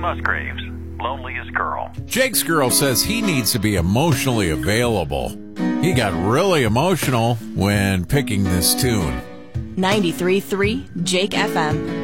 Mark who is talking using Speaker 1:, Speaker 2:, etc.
Speaker 1: Musgraves, Loneliest Girl.
Speaker 2: Jake's girl says he needs to be emotionally available. He got really emotional when picking this tune.
Speaker 3: 93.3 Jake FM.